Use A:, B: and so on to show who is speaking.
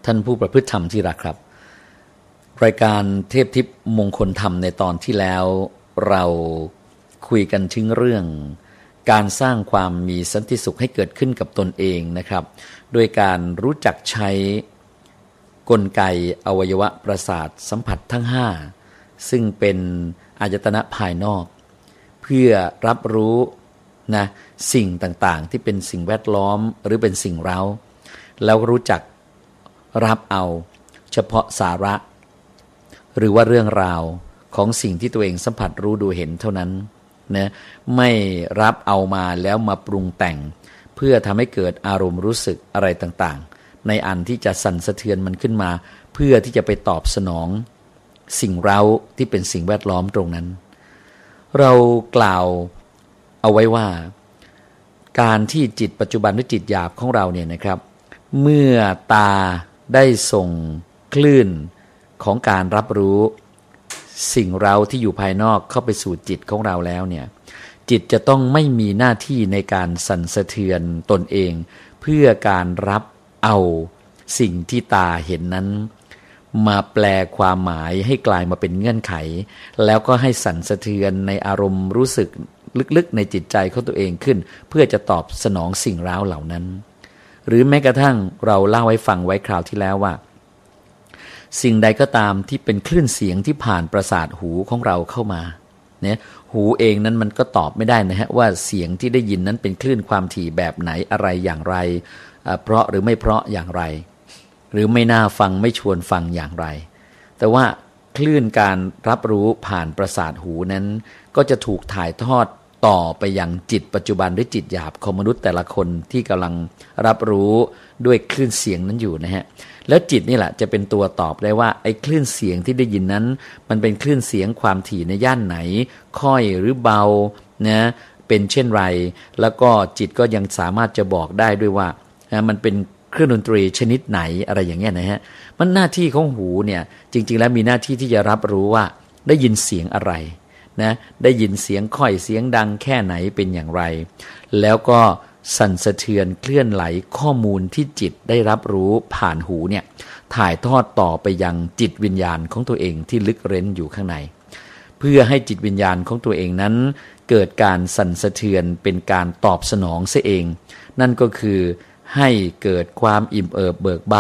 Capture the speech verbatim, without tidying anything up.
A: ท่านผู้ประพฤติธรรมที่รักครับรายการเทพทิพย์มงคลธรรมในตอนที่แล้วเราคุยกันถึงเรื่องการสร้างความมีสันติสุขให้เกิดขึ้นกับตนเองนะครับโดยการรู้จักใช้กลไกอวัยวะประสาทสัมผัสทั้งห้าซึ่งเป็นอายตนะภายนอกเพื่อรับรู้นะสิ่งต่างๆที่เป็นสิ่งแวดล้อมหรือเป็นสิ่งเร้าแล้วรู้จักรับเอาเฉพาะสาระหรือว่าเรื่องราวของสิ่งที่ตัวเองสัมผัสรู้ดูเห็นเท่านั้นนะไม่รับเอามาแล้วมาปรุงแต่งเพื่อทำให้เกิดอารมณ์รู้สึกอะไรต่างๆในอันที่จะสั่นสะเทือนมันขึ้นมาเพื่อที่จะไปตอบสนองสิ่งเร้าที่เป็นสิ่งแวดล้อมตรงนั้นเรากล่าวเอาไว้ว่าการที่จิตปัจจุบันหรือจิตหยาบของเราเนี่ยนะครับเมื่อตาได้ส่งคลื่นของการรับรู้สิ่งเร้าที่อยู่ภายนอกเข้าไปสู่จิตของเราแล้วเนี่ยจิตจะต้องไม่มีหน้าที่ในการสั่นสะเทือนตนเองเพื่อการรับเอาสิ่งที่ตาเห็นนั้นมาแปลความหมายให้กลายมาเป็นเงื่อนไขแล้วก็ให้สั่นสะเทือนในอารมณ์รู้สึกลึกๆในจิตใจของตัวเองขึ้นเพื่อจะตอบสนองสิ่งร้าวเหล่านั้นหรือแม้กระทั่งเราเล่าให้ฟังไว้คราวที่แล้วว่าสิ่งใดก็ตามที่เป็นคลื่นเสียงที่ผ่านประสาทหูของเราเข้ามาเนี่ยหูเองนั้นมันก็ตอบไม่ได้นะฮะว่าเสียงที่ได้ยินนั้นเป็นคลื่นความถี่แบบไหนอะไรอย่างไรเพราะหรือไม่เพราะอย่างไรหรือไม่น่าฟังไม่ชวนฟังอย่างไรแต่ว่าคลื่นการรับรู้ผ่านประสาทหูนั้นก็จะถูกถ่ายทอดต่อไปยังจิตปัจจุบันหรือจิตหยาบของมนุษย์แต่ละคนที่กำลังรับรู้ด้วยคลื่นเสียงนั้นอยู่นะฮะแล้วจิตนี่แหละจะเป็นตัวตอบได้ว่าไอ้คลื่นเสียงที่ได้ยินนั้นมันเป็นคลื่นเสียงความถี่ในย่านไหนค่อยหรือเบานะเป็นเช่นไรแล้วก็จิตก็ยังสามารถจะบอกได้ด้วยว่านะมันเป็นเครื่องดนตรีชนิดไหนอะไรอย่างเงี้ยนะฮะมันหน้าที่ของหูเนี่ยจริงๆแล้วมีหน้าที่ที่จะรับรู้ว่าได้ยินเสียงอะไรนะได้ยินเสียงค่อยเสียงดังแค่ไหนเป็นอย่างไรแล้วก็สั่นสะเทือนเคลื่อนไหลข้อมูลที่จิตได้รับรู้ผ่านหูเนี่ยถ่ายทอดต่อไปยังจิตวิญญาณของตัวเองที่ลึกเร้นอยู่ข้างในเพื่อให้จิตวิญญาณของตัวเองนั้นเกิดการสั่นสะเทือนเป็นการตอบสนองเสียเองนั่นก็คือให้เกิดความอิ่มเอิบเบิกบาน